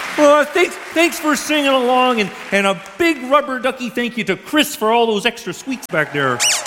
Thanks for singing along, and a big rubber ducky thank you to Chris for all those extra sweets back there.